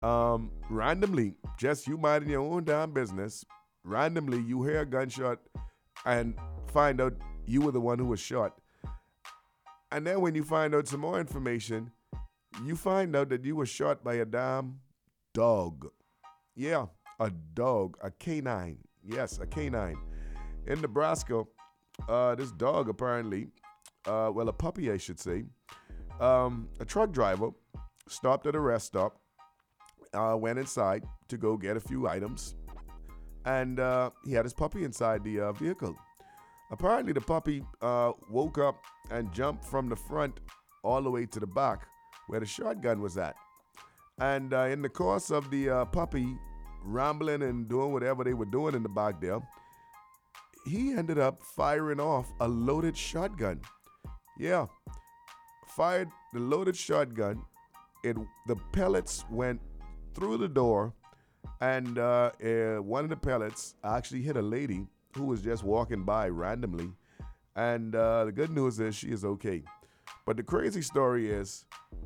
Randomly, just you minding your own damn business, randomly you hear a gunshot and find out you were the one who was shot. And then when you find out some more information, you find out that you were shot by a damn dog. Yeah, a dog, a canine. Yes, a canine. In Nebraska, this dog apparently, a puppy I should say, a truck driver stopped at a rest stop, went inside to go get a few items, and he had his puppy inside the vehicle. Apparently the puppy woke up and jumped from the front all the way to the back where the shotgun was at. And in the course of the puppy rambling and doing whatever they were doing in the back there, he ended up firing off a loaded shotgun. Yeah, fired the loaded shotgun. The pellets went through the door, and one of the pellets actually hit a lady who was just walking by randomly. And the good news is she is okay. But the crazy story is,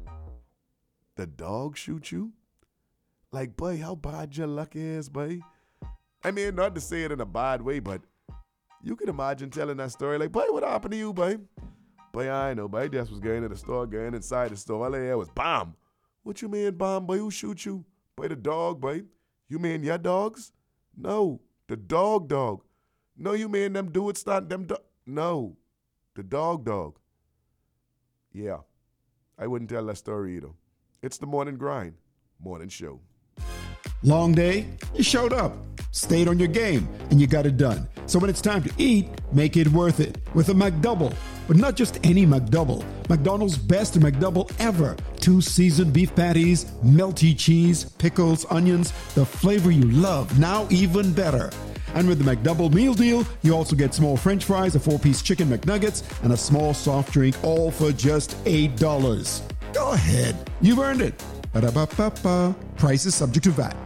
the dog shoot you? Like, boy, how bad your luck is, boy. I mean, not to say it in a bad way, but you can imagine telling that story like, boy, what happened to you, boy? Boy, I know, boy, I just was going to the store, going inside the store. All I heard was, bomb. What you mean, bomb, boy? Who shoot you? Boy, the dog, boy. You mean your dogs? No, the dog. No, you mean them dudes, not them no, the dog. Yeah, I wouldn't tell that story either. It's the Morning Grind, morning show. Long day? You showed up, stayed on your game, and you got it done. So when it's time to eat, make it worth it with a McDouble. But not just any McDouble. McDonald's best McDouble ever. 2 seasoned beef patties, melty cheese, pickles, onions, the flavor you love, now even better. And with the McDouble meal deal, you also get small French fries, a 4-piece chicken McNuggets, and a small soft drink, all for just $8. Go ahead. You've earned it. Ba-da-ba-ba-ba. Price is subject to VAT.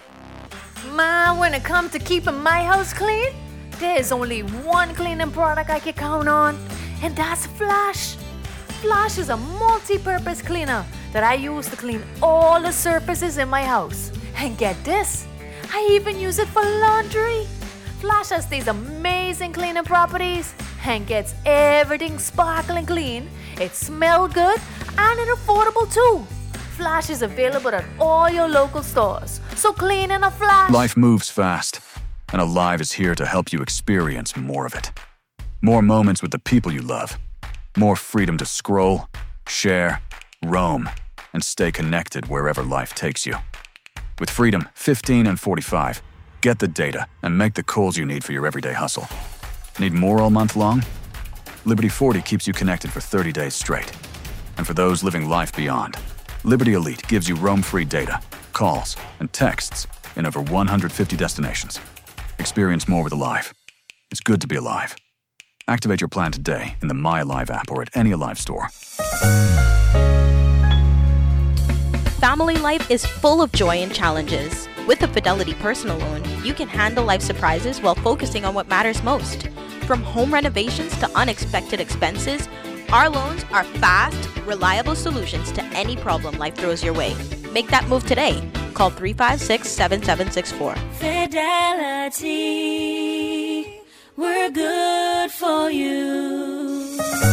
Ma, when it comes to keeping my house clean, there's only one cleaning product I can count on, and that's Flash. Flash is a multi-purpose cleaner that I use to clean all the surfaces in my house. And get this, I even use it for laundry. Flash has these amazing cleaning properties and gets everything sparkling clean. It smells good and it's affordable too. Flash is available at all your local stores. So clean in a flash. Life moves fast, and Alive is here to help you experience more of it. More moments with the people you love. More freedom to scroll, share, roam, and stay connected wherever life takes you. With Freedom 15 and 45, get the data and make the calls you need for your everyday hustle. Need more all month long? Liberty 40 keeps you connected for 30 days straight. And for those living life beyond, Liberty Elite gives you roam-free data, calls, and texts in over 150 destinations. Experience more with Alive. It's good to be alive. Activate your plan today in the My Alive app or at any Alive store. Family life is full of joy and challenges. With a Fidelity personal loan, you can handle life surprises while focusing on what matters most. From home renovations to unexpected expenses, our loans are fast, reliable solutions to any problem life throws your way. Make that move today. Call 356-7764. Fidelity, we're good for you.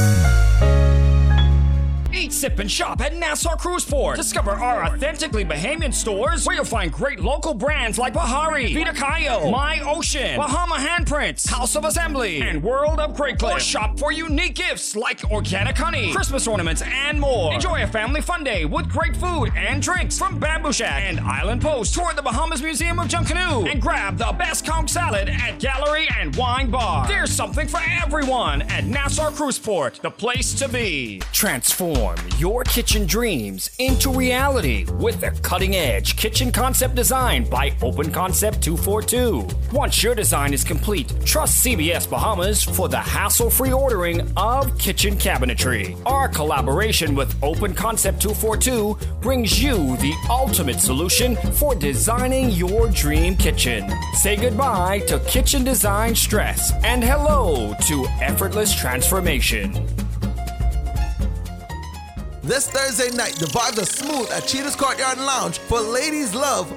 Eat, sip, and shop at Nassau Cruise Port. Discover our authentically Bahamian stores where you'll find great local brands like Bahari, Vita Cayo, My Ocean, Bahama Handprints, House of Assembly, and World of Great Clips. Or shop for unique gifts like organic honey, Christmas ornaments, and more. Enjoy a family fun day with great food and drinks from Bamboo Shack and Island Post. Tour the Bahamas Museum of Junkanoo and grab the best conch salad at Gallery and Wine Bar. There's something for everyone at Nassau Cruise Port, the place to be. Transform your kitchen dreams into reality with the cutting-edge kitchen concept design by Open Concept 242. Once your design is complete, trust CBS Bahamas for the hassle-free ordering of kitchen cabinetry. Our collaboration with Open Concept 242 brings you the ultimate solution for designing your dream kitchen. Say goodbye to kitchen design stress and hello to effortless transformation. This Thursday night, the vibes are smooth at Cheetah's Courtyard Lounge for Ladies Love